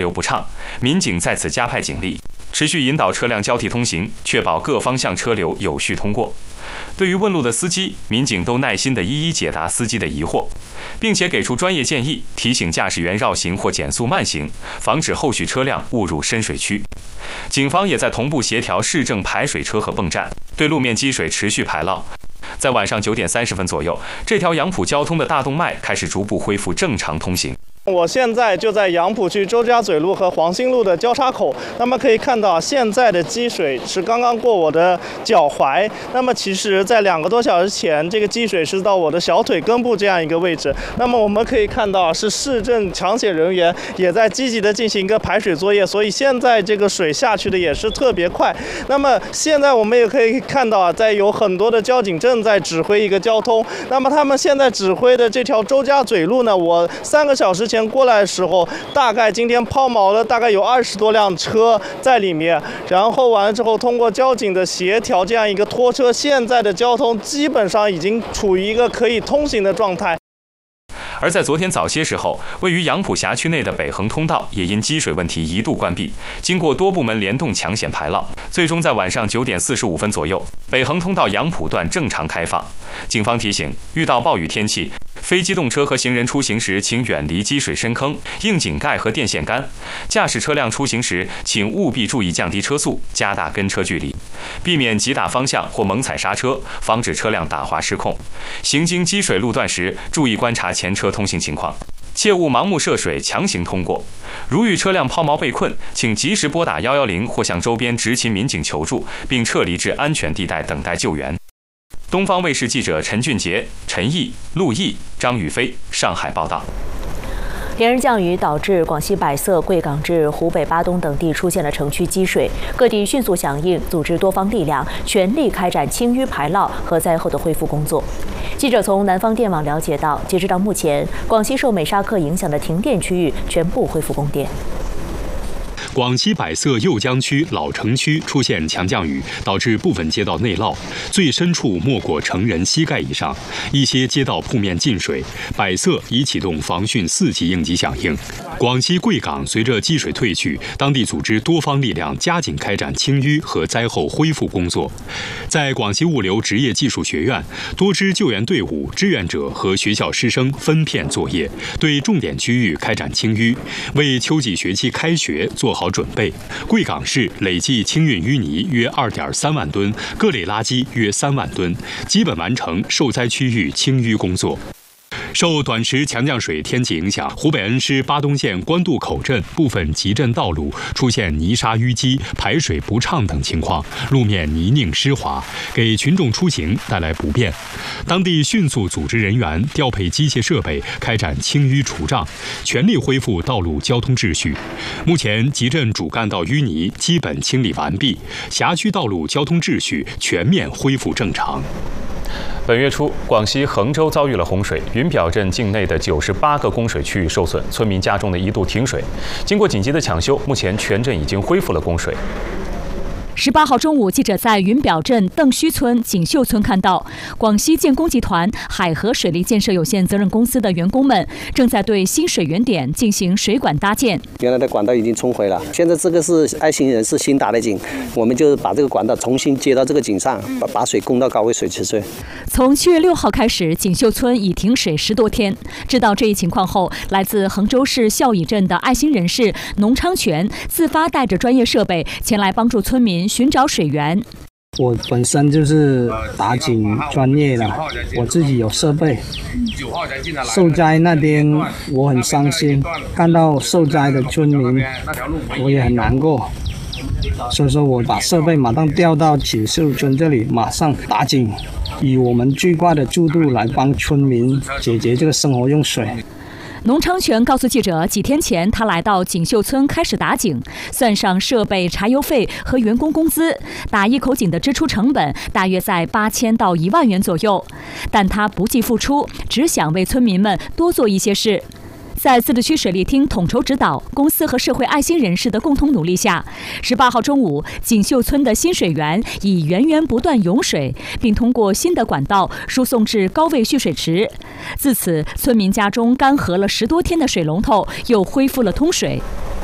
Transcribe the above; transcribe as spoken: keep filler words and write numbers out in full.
流不畅，民警在此加派警力，持续引导车辆交替通行，确保各方向车流有序通过。对于问路的司机，民警都耐心地一一解答司机的疑惑，并且给出专业建议，提醒驾驶员绕行或减速慢行，防止后续车辆误入深水区。警方也在同步协调市政排水车和泵站，对路面积水持续排涝。在晚上九点三十分左右，这条杨浦交通的大动脉开始逐步恢复正常通行。 我现在就在杨浦区周家嘴路和黄兴路的交叉口，那么可以看到现在的积水是刚刚过我的脚踝，那么其实在两个多小时前，这个积水是到我的小腿根部这样一个位置。那么我们可以看到是市政抢险人员也在积极的进行一个排水作业，所以现在这个水下去的也是特别快。那么现在我们也可以看到啊，在有很多的交警正在指挥一个交通。那么他们现在指挥的这条周家嘴路呢，我三个小时前过来的时候，大概今天抛锚了大概有二十多辆车在里面，然后完了之后通过交警的协调这样一个拖车，现在的交通基本上已经处于一个可以通行的状态。 而在昨天早些时候，位于杨浦辖区内的北横通道也因积水问题一度关闭，经过多部门联动抢险排涝，最终在晚上九点四十五分左右，北横通道杨浦段正常开放。警方提醒，遇到暴雨天气，非机动车和行人出行时，请远离积水深坑、窨井盖和电线杆。驾驶车辆出行时，请务必注意降低车速，加大跟车距离，避免急打方向或猛踩刹车，防止车辆打滑失控。行经积水路段时，注意观察前车通行情况，切勿盲目涉水强行通过。如遇车辆抛锚被困，请及时拨打一一零或向周边执勤民警求助，并撤离至安全地带等待救援。东方卫视记者陈俊杰、陈毅、陆毅、张宇飞上海报道。 连日降雨导致广西百色、贵港至湖北巴东等地出现了城区积水，各地迅速响应，组织多方力量，全力开展清淤排涝和灾后的恢复工作。记者从南方电网了解到，截止到目前，广西受美沙克影响的停电区域全部恢复供电。 广西百色右江区老城区出现强降雨，导致部分街道内涝，最深处没过成人膝盖以上，一些街道铺面进水。百色已启动防汛四级应急响应。广西贵港随着积水退去，当地组织多方力量加紧开展清淤和灾后恢复工作。在广西物流职业技术学院，多支救援队伍、志愿者和学校师生分片作业，对重点区域开展清淤，为秋季学期开学做好准备。贵港市累计清运淤泥约二点三万吨，各类垃圾约三万吨，基本完成受灾区域清淤工作。受短时强降水天气影响，湖北恩施巴东县官渡口镇部分集镇道路出现泥沙淤积、排水不畅等情况，路面泥泞湿滑，给群众出行带来不便。当地迅速组织人员调配机械设备，开展清淤除障，全力恢复道路交通秩序。目前集镇主干道淤泥基本清理完毕，辖区道路交通秩序全面恢复正常。 本月初，广西衡州遭遇了洪水，云表镇境内的九十八个供水区域受损，村民家中的一度停水。经过紧急的抢修，目前全镇已经恢复了供水。 十八号中午，记者在云表镇邓须村锦绣村看到，广西建工集团海河水利建设有限责任公司的员工们正在对新水源点进行水管搭建。 原来的管道已经冲毁了，现在这个是爱心人士新打的井，我们就把这个管道重新接到这个井上，把把水供到高位水池去。 从七月六号开始，锦绣村已停水十多天。知道这一情况后，来自衡州市孝乙镇的爱心人士农昌全自发带着专业设备前来帮助村民寻找水源。 我本身就是打井专业的，我自己有设备。受灾那天我很伤心，看到受灾的村民，我也很难过。所以说我把设备马上调到锦绣村这里，马上打井，以我们最快的速度来帮村民解决这个生活用水。 农昌全告诉记者，几天前他来到锦绣村开始打井，算上设备、柴油费和员工工资，打一口井的支出成本大约在八千到一万元左右。但他不计付出，只想为村民们多做一些事。在自治区水利厅统筹指导、公司和社会爱心人士的共同努力下，十八号中午，锦绣村的新水源已源源不断涌水，并通过新的管道输送至高位蓄水池。自此，村民家中干涸了十多天的水龙头又恢复了通水。